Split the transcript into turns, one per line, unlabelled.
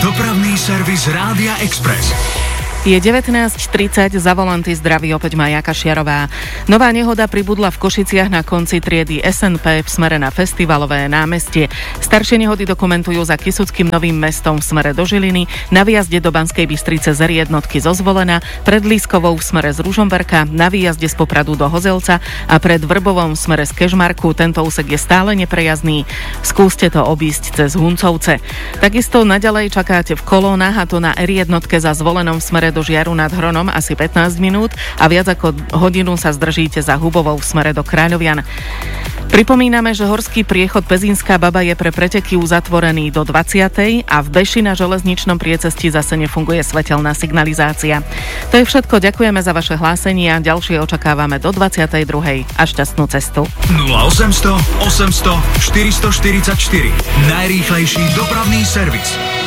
Dopravný servis Rádia Express.
Je 19:30, za volanty zdraví opäť Maja Kašiarová. Nová nehoda pribudla v Košiciach na konci triedy SNP v smere na Festivalové námestie. Staršie nehody dokumentujú za Kysuckým Novým Mestom v smere do Žiliny, na výjazde do Banskej Bystrice z R1 zo Zvolena, pred Lískovou v smere z Ružomberka, na výjazde z Popradu do Hozelca a pred Vrbovom v smere z Kežmarku. Tento úsek je stále neprejazdný. Skúste to obísť cez Huncovce. Takisto naďalej čakáte v kolónach, a to na R1 za Zvolenom v smere do Žiaru nad Hronom asi 15 minút a viac ako hodinu sa zdržíte za Hubovou v smere do Kráľovian. Pripomíname, že horský priechod Pezínská Baba je pre preteky uzatvorený do 20. a v Beši na železničnom priecestí zase nefunguje svetelná signalizácia. To je všetko, ďakujeme za vaše hlásenia, ďalšie očakávame do 22. a šťastnú cestu.
0800 800 444, najrýchlejší dopravný servis.